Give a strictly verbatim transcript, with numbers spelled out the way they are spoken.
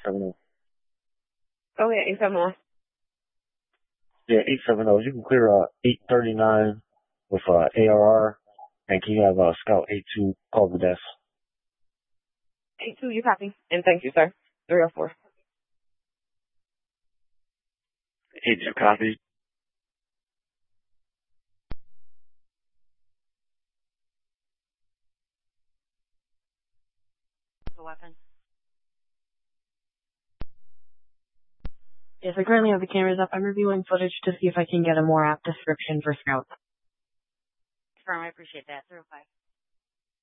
seven zero. Oh, yeah, eight seven one. Yeah, eight seven zero. You can clear uh eight thirty-nine with uh A R R, and can you have uh Scout eight two call the desk? eight two, you copy. And thank you, sir. three oh four. eight two copy. The weapon. Yes, I currently have the cameras up. I'm reviewing footage to see if I can get a more apt description for Scout. Firm, I appreciate that. zero five.